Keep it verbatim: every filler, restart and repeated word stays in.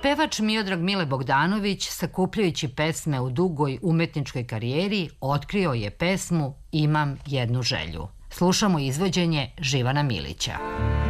Pevač Miodrag Mile Bogdanović, sakupljajući pesme u dugoj umetničkoj karijeri, otkrio je pesmu Imam jednu želju. Slušamo izvođenje Živana Milića.